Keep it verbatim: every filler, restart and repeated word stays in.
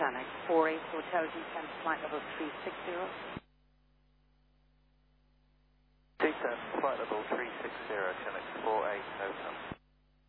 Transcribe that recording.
Channel four eight Hotel Descent flight level three six zero. Descent flight level three six zero, Channel four eight Hotel.